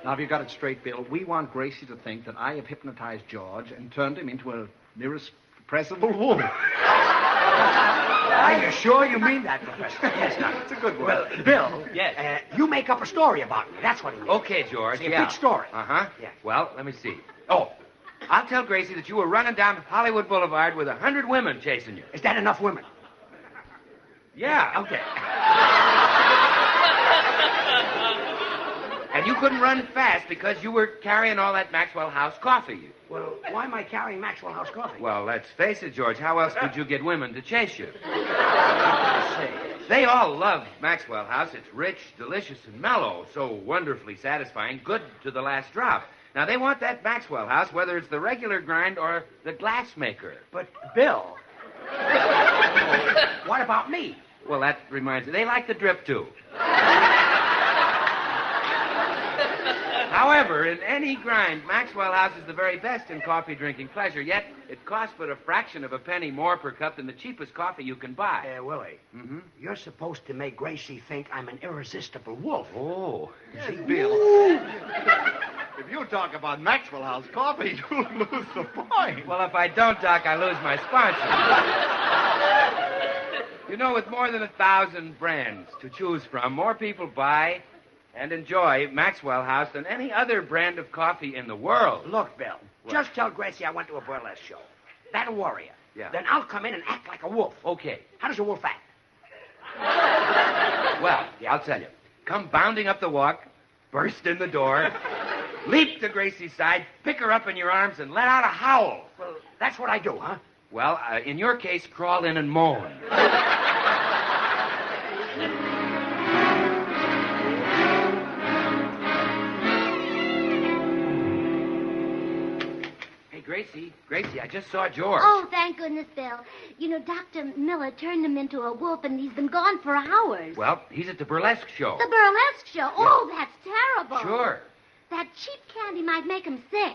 Now, have you got it straight, Bill? We want Gracie to think that I have hypnotized George and turned him into a irrepressible woman. Are you sure you mean that, Professor? Yes, now, it's a good one. Well, Bill, Yes. you make up a story about me. That's what he means. Okay, George. It's a big story. Uh-huh. Yeah. Well, let me see. Oh, I'll tell Gracie that you were running down Hollywood Boulevard with 100 women chasing you. Is that enough women? Yeah. Okay. And you couldn't run fast because you were carrying all that Maxwell House coffee. Well, why am I carrying Maxwell House coffee? Well, let's face it, George. How else could you get women to chase you? I see. They all love Maxwell House. It's rich, delicious, and mellow. So wonderfully satisfying. Good to the last drop. Now, they want that Maxwell House, whether it's the regular grind or the glass maker. But, Bill, what about me? Well, that reminds me. They like the drip, too. However, in any grind, Maxwell House is the very best in coffee-drinking pleasure, yet it costs but a fraction of a penny more per cup than the cheapest coffee you can buy. Willie, you're supposed to make Gracie think I'm an irresistible wolf. Oh. See, Bill, if you talk about Maxwell House coffee, you'll lose the point. Well, if I don't, Doc, I lose my sponsor. You know, with more than 1,000 brands to choose from, more people buy and enjoy Maxwell House than any other brand of coffee in the world. Look, Bill, just tell Gracie I went to a burlesque show. That'll worry her. Yeah. Then I'll come in and act like a wolf. Okay. How does a wolf act? Well, I'll tell you. Come bounding up the walk, burst in the door, leap to Gracie's side, pick her up in your arms, and let out a howl. Well, that's what I do, huh? Well, in your case, crawl in and moan. Gracie, I just saw George. Oh, thank goodness, Bill. You know, Dr. Miller turned him into a wolf, and he's been gone for hours. Well, he's at the burlesque show. The burlesque show? Yeah. Oh, that's terrible. Sure. That cheap candy might make him sick.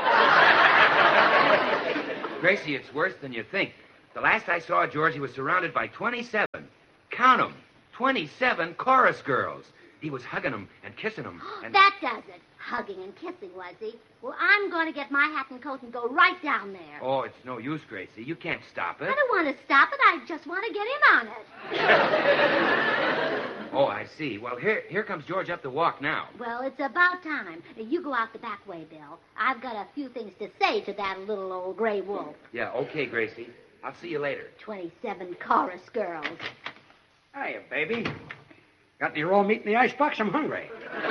Gracie, it's worse than you think. The last I saw George, he was surrounded by 27. Count them. 27 chorus girls. He was hugging them and kissing them. And... That does it. Hugging and kissing, was he? Well, I'm going to get my hat and coat and go right down there. Oh, it's no use, Gracie. You can't stop it. I don't want to stop it. I just want to get in on it. Oh, I see. Well, here comes George up the walk now. Well, it's about time. You go out the back way, Bill. I've got a few things to say to that little old gray wolf. Yeah, okay, Gracie. I'll see you later. 27 chorus girls. Hiya, baby. Got any raw meat in the icebox? I'm hungry.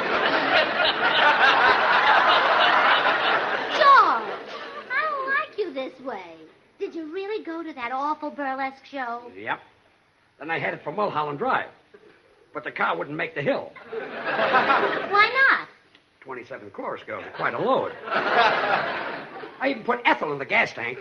George, I don't like you this way. Did you really go to that awful burlesque show? Yep. Then I headed for Mulholland Drive. But the car wouldn't make the hill. Why not? 27 chorus girls are quite a load. I even put Ethel in the gas tank.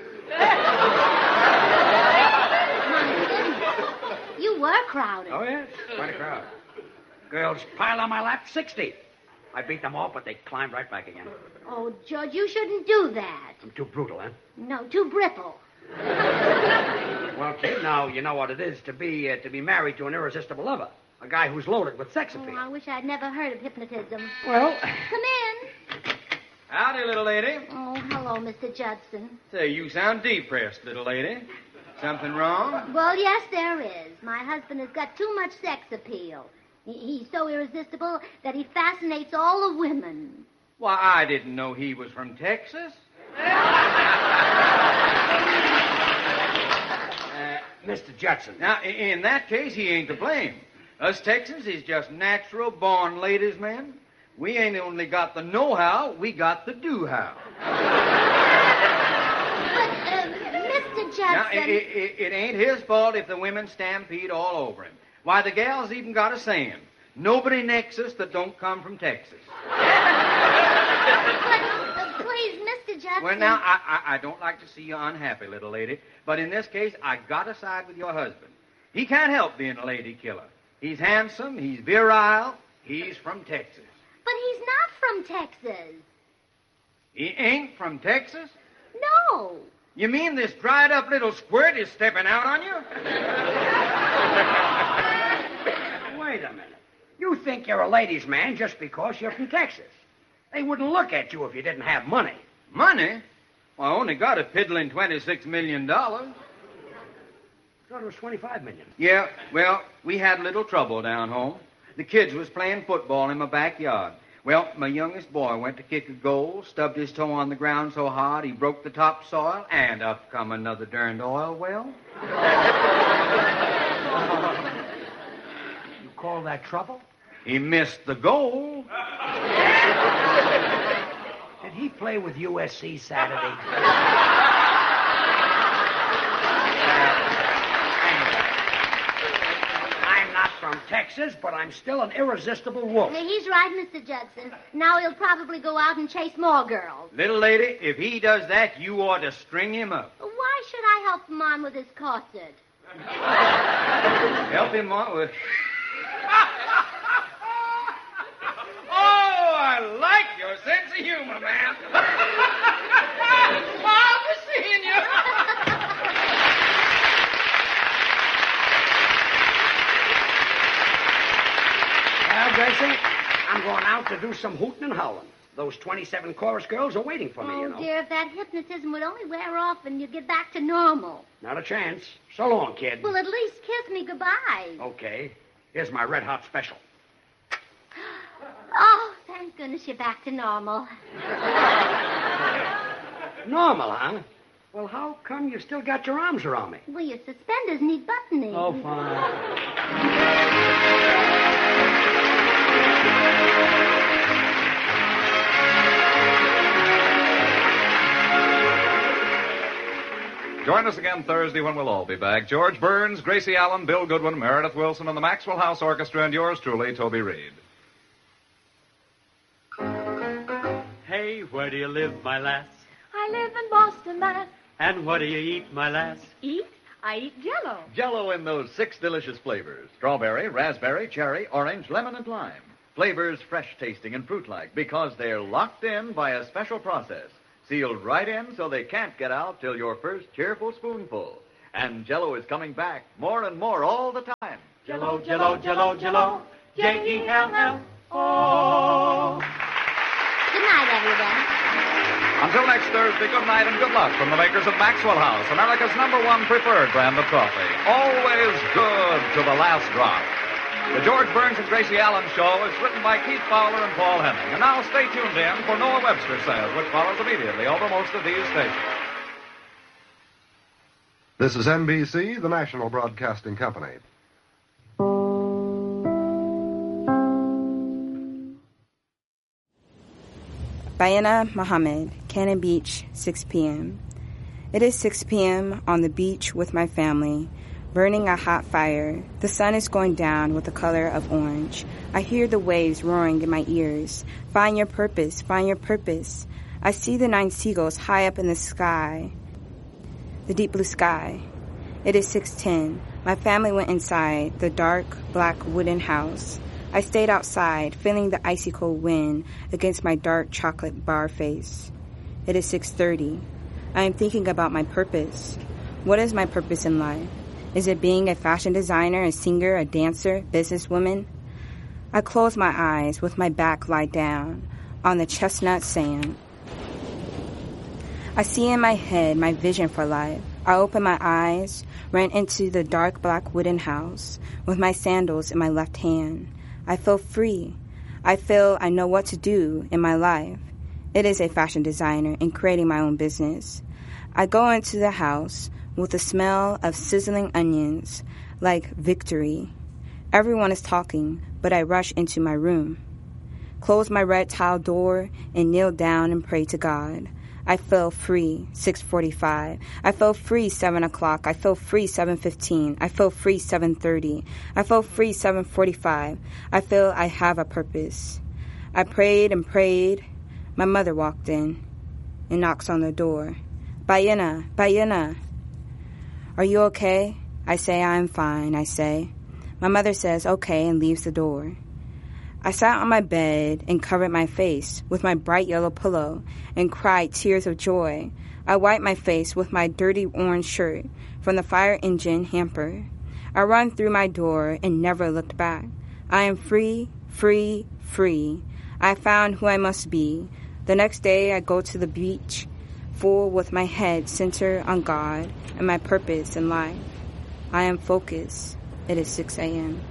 My goodness. You were crowded. Oh, yes. Quite a crowd. Girls piled on my lap, 60. I beat them all, but they climbed right back again. Oh, George, you shouldn't do that. I'm too brutal, huh? No, too brittle. Well, kid, now you know what it is to be married to an irresistible lover. A guy who's loaded with sex appeal. Oh, I wish I'd never heard of hypnotism. Well... Come in. Howdy, little lady. Oh, hello, Mr. Judson. Say, you sound depressed, little lady. Something wrong? Well, yes, there is. My husband has got too much sex appeal. He's so irresistible that he fascinates all the women. Why, I didn't know he was from Texas. Mr. Judson. Now, in that case, he ain't to blame. Us Texans is just natural-born ladies' men. We ain't only got the know-how, we got the do-how. But, Mr. Judson... Now, it ain't his fault if the women stampede all over him. Why, the gal's even got a saying, nobody necks us that don't come from Texas. But, please, Mr. Judson... Well, now, I don't like to see you unhappy, little lady, but in this case, I gotta side with your husband. He can't help being a lady killer. He's handsome, he's virile, he's from Texas. But he's not from Texas. He ain't from Texas? No. You mean this dried-up little squirt is stepping out on you? Wait a minute. You think you're a ladies' man just because you're from Texas. They wouldn't look at you if you didn't have money. Money? Well, I only got a piddling $26 million. I thought it was $25 million. Yeah, well, we had a little trouble down home. The kids was playing football in my backyard. Well, my youngest boy went to kick a goal, stubbed his toe on the ground so hard he broke the topsoil, and up come another darned oil well. You call that trouble? He missed the goal. Did he play with USC Saturday? I'm not from Texas, but I'm still an irresistible wolf. He's right, Mr. Judson. Now he'll probably go out and chase more girls. Little lady, if he does that, you ought to string him up. Why should I help him on with his corset? Help him on with... Oh, I like your sense of humor, man. I'll be seeing you. Well, Gracie, I'm going out to do some hooting and howling. Those 27 chorus girls are waiting for me, you know. Oh, dear, if that hypnotism would only wear off and you'd get back to normal. Not a chance. So long, kid. Well, at least kiss me goodbye. Okay. Here's my red hot special. Oh, thank goodness you're back to normal. Normal, huh? Well, how come you still got your arms around me? Well, your suspenders need buttoning. Oh, fine. Join us again Thursday when we'll all be back. George Burns, Gracie Allen, Bill Goodwin, Meredith Wilson, and the Maxwell House Orchestra, and yours truly, Toby Reed. Hey, where do you live, my lass? I live in Boston, Mass. And what do you eat, my lass? Eat? I eat Jell-O. Jell-O in those 6 delicious flavors. Strawberry, raspberry, cherry, orange, lemon, and lime. Flavors fresh tasting and fruit-like because they're locked in by a special process. Sealed right in so they can't get out till your first cheerful spoonful. And Jell-O is coming back more and more all the time. Jell-O, Jell-O, Jell-O, Jell-O. J-E-L-L-O. Good night, everyone. Until next Thursday, good night and good luck from the makers of Maxwell House, America's #1 preferred brand of coffee. Always good to the last drop. The George Burns and Gracie Allen Show is written by Keith Fowler and Paul Henning. And now stay tuned in for Noah Webster Says, which follows immediately over most of these stations. This is NBC, the National Broadcasting Company. Bayana Muhammad, Cannon Beach, 6 p.m. It is 6 p.m. on the beach with my family, burning a hot fire. The sun is going down with the color of orange. I hear the waves roaring in my ears. Find your purpose, find your purpose. I see the 9 seagulls high up in the sky, the deep blue sky. It is 6:10. My family went inside the dark, black wooden house. I stayed outside, feeling the icy cold wind against my dark chocolate bar face. It is 6:30. I am thinking about my purpose. What is my purpose in life? Is it being a fashion designer, a singer, a dancer, businesswoman? I close my eyes with my back lie down on the chestnut sand. I see in my head my vision for life. I open my eyes, ran into the dark black wooden house with my sandals in my left hand. I feel free. I feel I know what to do in my life. It is a fashion designer and creating my own business. I go into the house with the smell of sizzling onions, like victory. Everyone is talking, but I rush into my room, close my red tile door, and kneel down and pray to God. I feel free, 6:45. I feel free, 7 o'clock. I feel free, 7:15. I feel free, 7:30. I feel free, 7:45. I feel I have a purpose. I prayed and prayed. My mother walked in and knocks on the door. Bayana, Bayana. Are you okay? I say, I'm fine, I say. My mother says, okay, and leaves the door. I sat on my bed and covered my face with my bright yellow pillow and cried tears of joy. I wiped my face with my dirty orange shirt from the fire engine hamper. I run through my door and never looked back. I am free, free, free. I found who I must be. The next day I go to the beach, full with my head centered on God and my purpose in life. I am focused. It is 6 a.m.